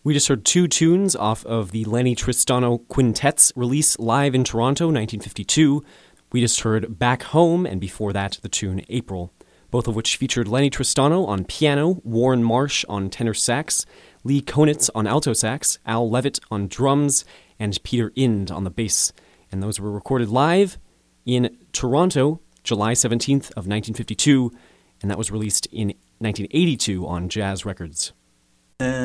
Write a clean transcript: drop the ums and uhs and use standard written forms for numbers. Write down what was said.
We just heard two tunes off of the Lenny Tristano Quintet's release live in Toronto, 1952. We just heard Back Home, and before that, the tune April, both of which featured Lenny Tristano on piano, Warren Marsh on tenor sax, Lee Konitz on alto sax, Al Levitt on drums, and Peter Ind on the bass. And those were recorded live in Toronto, July 17th of 1952, and that was released in 1982 on Jazz Records.